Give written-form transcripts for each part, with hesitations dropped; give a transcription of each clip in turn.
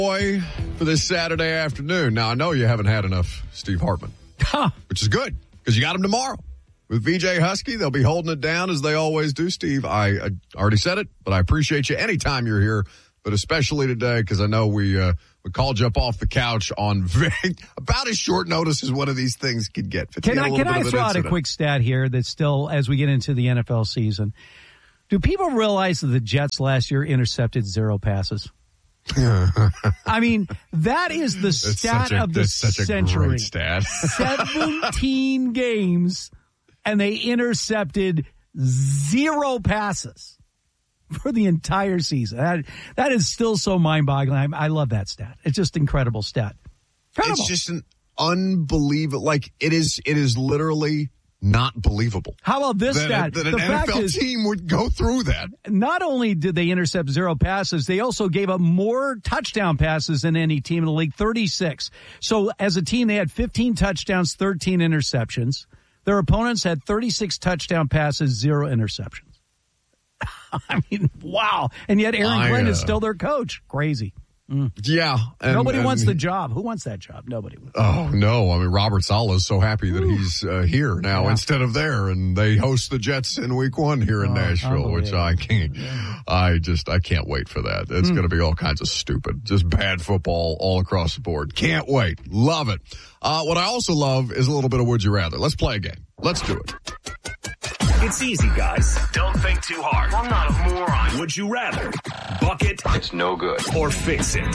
Boy, for this Saturday afternoon. Now, I know you haven't had enough Steve Hartman, which is good because you got him tomorrow. With VJ Husky, they'll be holding it down as they always do, Steve. I already said it, but I appreciate you anytime you're here, but especially today because I know we called you up off the couch on about as short notice as one of these things could get. Can I throw out a quick stat here that's still, as we get into the NFL season, do people realize that the Jets last year intercepted 0 passes? I mean, that is the stat of the century. Great stat. 17 games, and they intercepted 0 passes for the entire season. That is still so mind-boggling. I love that stat. It's just incredible stat. Incredible. It's just an unbelievable. Like it is literally not believable. How about this stat? That an NFL team would go through that. Not only did they intercept 0 passes, they also gave up more touchdown passes than any team in the league, 36. So as a team, they had 15 touchdowns, 13 interceptions. Their opponents had 36 touchdown passes, 0 interceptions. I mean, wow. And yet Aaron Glenn is still their coach. Crazy. Yeah. Nobody wants the job. Who wants that job? Nobody wants. Oh, no. I mean, Robert Saleh is so happy that he's here now instead of there, and they host the Jets in week 1 here in Nashville, which I can't. I can't wait for that. It's going to be all kinds of stupid, just bad football all across the board. Can't wait. Love it. What I also love is a little bit of Would You Rather. Let's play a game. Let's do it. It's easy, guys. Don't think too hard. I'm not a moron. Would you rather buck it? It's no good. Or fix it?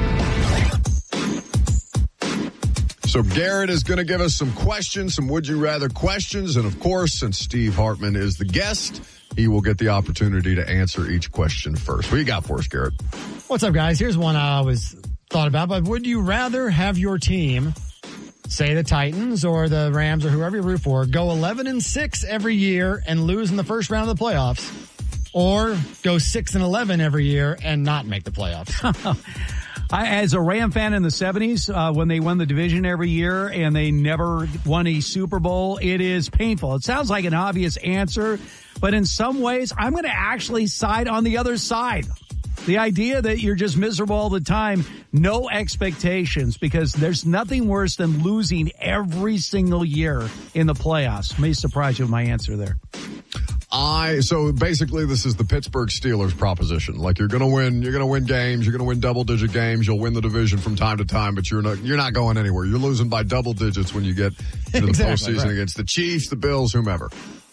So Garrett is going to give us some questions, some Would You Rather questions. And, of course, since Steve Hartman is the guest, he will get the opportunity to answer each question first. What do you got for us, Garrett? What's up, guys? Here's one I always thought about. But would you rather have your team, say the Titans or the Rams or whoever you root for, go 11-6 every year and lose in the first round of the playoffs, or go 6-11 every year and not make the playoffs? As a Ram fan in the 70s, when they won the division every year and they never won a Super Bowl, it is painful. It sounds like an obvious answer, but in some ways, I'm going to actually side on the other side. The idea that you're just miserable all the time, no expectations, because there's nothing worse than losing every single year in the playoffs. May surprise you with my answer there. So basically this is the Pittsburgh Steelers proposition. Like you're going to win games, you're going to win double-digit games, you'll win the division from time to time, but you're not going anywhere. You're losing by double digits when you get into the postseason against the Chiefs, the Bills, whomever.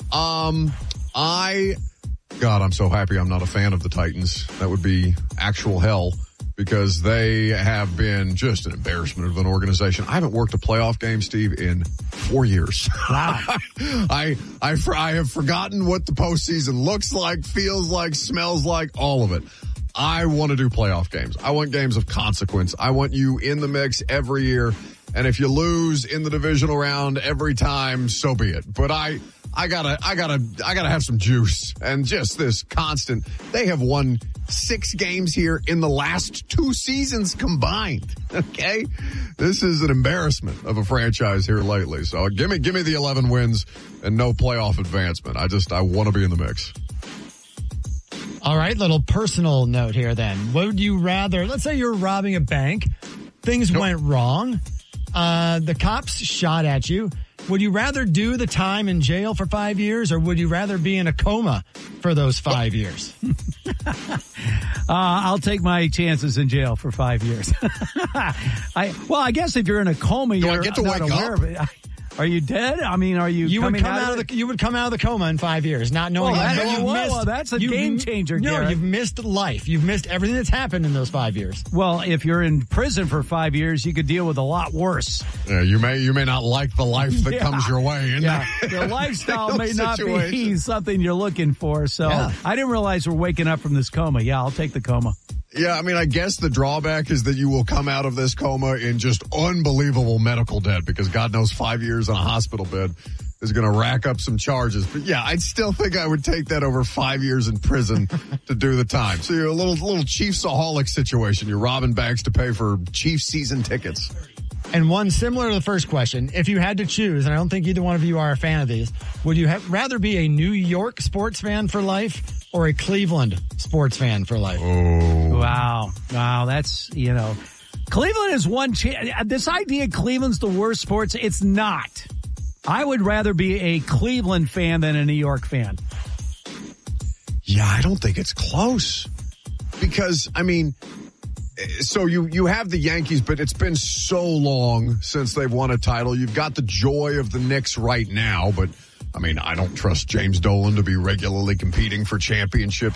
God, I'm so happy I'm not a fan of the Titans. That would be actual hell because they have been just an embarrassment of an organization. I haven't worked a playoff game, Steve, in 4 years. Wow. I have forgotten what the postseason looks like, feels like, smells like, all of it. I want to do playoff games. I want games of consequence. I want you in the mix every year. And if you lose in the divisional round every time, so be it. But I gotta have some juice and just this constant. They have won 6 games here in the last 2 seasons combined. Okay. This is an embarrassment of a franchise here lately. So give me the 11 wins and no playoff advancement. I want to be in the mix. All right. Little personal note here then. Would you rather, let's say you're robbing a bank. Things went wrong. The cops shot at you. Would you rather do the time in jail for 5 years, or would you rather be in a coma for those 5 years? I'll take my chances in jail for 5 years. I guess if you're in a coma, you're not aware of it. Are you dead? I mean, are you? You would come out of the. You would come out of the coma in 5 years, not knowing. That's a game changer. No, Garrett. You've missed life. You've missed everything that's happened in those 5 years. Well, if you're in prison for 5 years, you could deal with a lot worse. Yeah, you may not like the life that comes your way. The lifestyle may not be something you're looking for. So I didn't realize we're waking up from this coma. Yeah, I'll take the coma. Yeah, I mean, I guess the drawback is that you will come out of this coma in just unbelievable medical debt because God knows 5 years on a hospital bed is going to rack up some charges. But yeah, I'd still think I would take that over 5 years in prison to do the time. So you're a little Chiefsaholic situation. You're robbing banks to pay for Chiefs season tickets. And one similar to the first question, if you had to choose, and I don't think either one of you are a fan of these, would you rather be a New York sports fan for life or a Cleveland sports fan for life? Wow. That's, Cleveland is one. This idea Cleveland's the worst sports, it's not. I would rather be a Cleveland fan than a New York fan. Yeah, I don't think it's close. Because, so you have the Yankees, but it's been so long since they've won a title. You've got the joy of the Knicks right now, but I don't trust James Dolan to be regularly competing for championships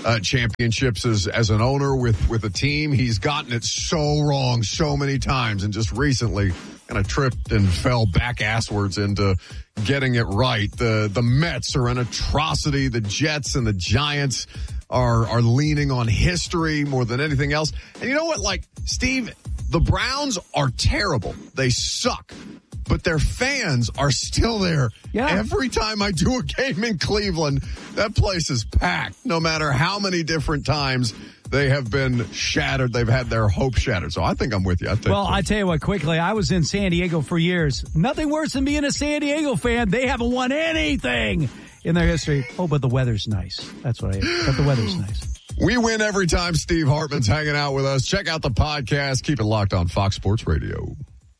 as an owner with a team. He's gotten it so wrong so many times, and just recently kind of tripped and fell back asswards into getting it right. The Mets are an atrocity. The Jets and the Giants are leaning on history more than anything else. And you know what, Steve, the Browns are terrible. They suck. But their fans are still there. Yeah. Every time I do a game in Cleveland, that place is packed, no matter how many different times they have been shattered. They've had their hope shattered. So I think I'm with you. I tell you what, quickly, I was in San Diego for years. Nothing worse than being a San Diego fan. They haven't won anything in their history. Oh, but the weather's nice. That's what but the weather's nice. We win every time Steve Hartman's hanging out with us. Check out the podcast. Keep it locked on Fox Sports Radio.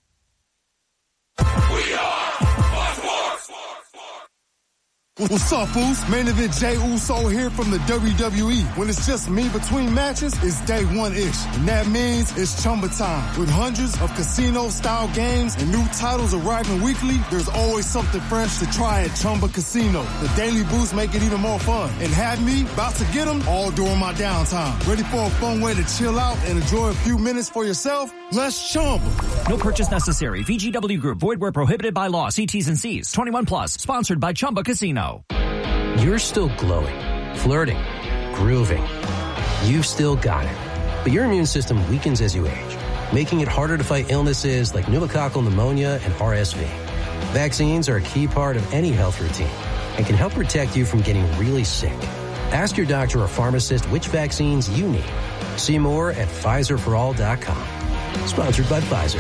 What's up, fools? Main event Jey Uso here from the WWE. When it's just me between matches, it's day one-ish. And that means it's Chumba time. With hundreds of casino-style games and new titles arriving weekly, there's always something fresh to try at Chumba Casino. The daily boosts make it even more fun. And have me about to get them all during my downtime. Ready for a fun way to chill out and enjoy a few minutes for yourself? Let's Chumba. No purchase necessary. VGW Group. Void where prohibited by law. See T's and C's. 21 plus. Sponsored by Chumba Casino. You're still glowing, flirting, grooving. You've still got it. But your immune system weakens as you age, making it harder to fight illnesses like pneumococcal pneumonia and RSV. Vaccines are a key part of any health routine and can help protect you from getting really sick. Ask your doctor or pharmacist which vaccines you need. See more at PfizerForAll.com. Sponsored by Pfizer.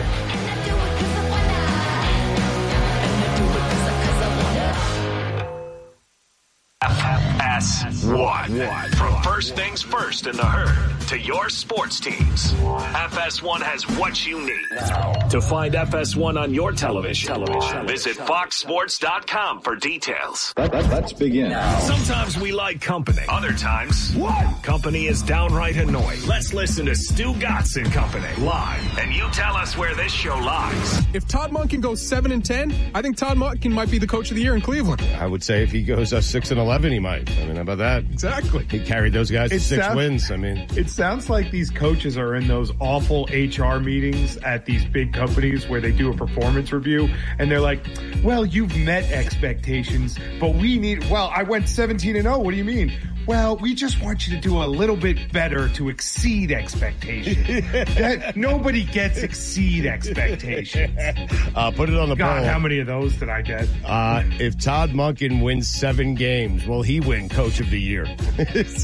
FS1. From first things first in the herd to your sports teams, FS1 has what you need. To find FS1 on your television, visit FoxSports.com for details. Let's begin. Sometimes we like company. Other times, company is downright annoying. Let's listen to Stu Gatz and Company live, and you tell us where this show lies. If Todd Monken goes 7-10, I think Todd Monken might be the coach of the year in Cleveland. I would say if he goes 6-11, he might. How about that? Exactly. He carried those guys to 6 wins. It sounds like these coaches are in those awful HR meetings at these big companies where they do a performance review, and they're like, well, you've met expectations, but I went 17-0. What do you mean? Well, we just want you to do a little bit better to exceed expectations. Nobody gets exceed expectations. Put it on the God, poll. how many of those did I get? If Todd Monken wins 7 games, will he win Coach of the Year? It's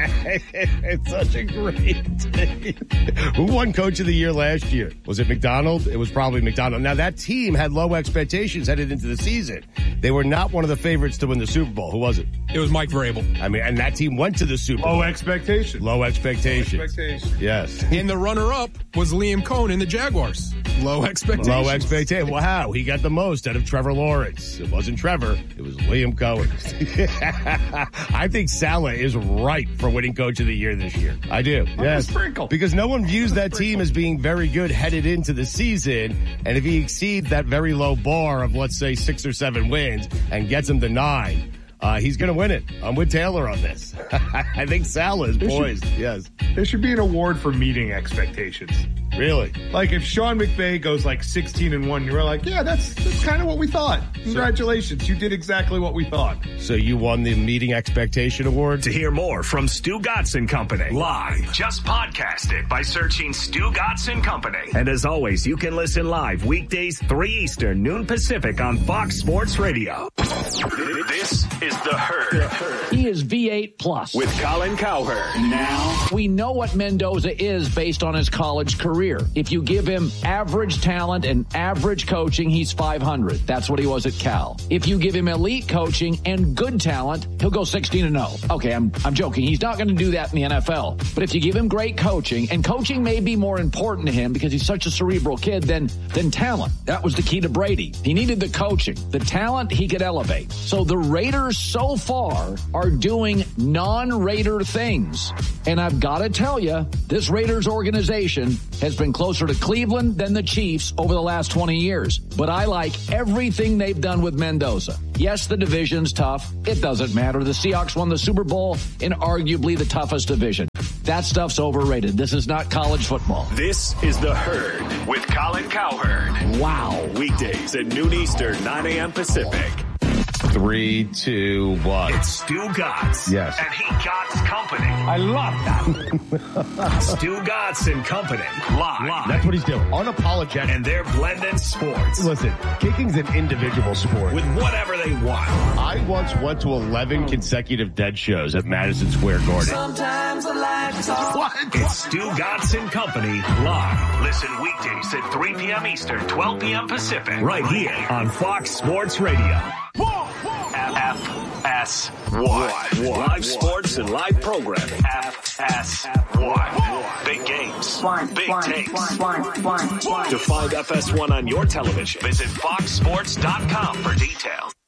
such a great thing. Who won Coach of the Year last year? Was it McDonald? It was probably McDonald. Now, that team had low expectations headed into the season. They were not one of the favorites to win the Super Bowl. Who was it? It was Mike Vrabel. And that team went to the Super Bowl. Low expectations. Low expectations. Yes. And the runner-up was Liam Cohen in the Jaguars. Low expectations. Low expectations. Wow, he got the most out of Trevor Lawrence. It wasn't Trevor. It was Liam Cohen. I think Saleh is ripe for winning Coach of the Year this year. I do. Yes. Sprinkle. Because no one views that team as being very good headed into the season. And if he exceeds that very low bar of, let's say, 6 or 7 wins and gets them to 9, he's going to win it. I'm with Taylor on this. I think Saleh is poised. Yes. There should be an award for meeting expectations. Really? Like if Sean McVay goes 16-1, you're like, yeah, that's kind of what we thought. Congratulations. You did exactly what we thought. So you won the meeting expectation award? To hear more from Stu Gatz and Company live, just podcast it by searching Stu Gatz and Company. And as always, you can listen live weekdays 3 Eastern, noon Pacific on Fox Sports Radio. This is The Herd. is V8 Plus. With Colin Cowherd. Now, we know what Mendoza is based on his college career. If you give him average talent and average coaching, he's 500. That's what he was at Cal. If you give him elite coaching and good talent, he'll go 16-0. Okay, I'm joking. He's not going to do that in the NFL. But if you give him great coaching, and coaching may be more important to him because he's such a cerebral kid than talent. That was the key to Brady. He needed the coaching. The talent he could elevate. So the Raiders so far are doing non-Raider things. And I've got to tell you, this Raiders organization has been closer to Cleveland than the Chiefs over the last 20 years. But I like everything they've done with Mendoza. Yes, the division's tough. It doesn't matter. The Seahawks won the Super Bowl in arguably the toughest division. That stuff's overrated. This is not college football. This is The Herd with Colin Cowherd. Wow. Weekdays at noon Eastern, 9 a.m. Pacific. 3, 2, 1. It's Stu Gatz. Yes. And he Gatz Company. I love that. Stu Gatz and Company. Live. That's what he's doing. Unapologetic. And they're blending sports. Listen, kicking's an individual sport. With whatever they want. I once went to 11 consecutive Dead shows at Madison Square Garden. Sometimes I like to talk. What? It's Stu Gatz and Company live. Listen weekdays at 3 p.m. Eastern, 12 p.m. Pacific. Right here on Fox Sports Radio. FS1. Live sports and live programming. FS1. Big games. Big takes. To find FS1 on your television, visit foxsports.com for details.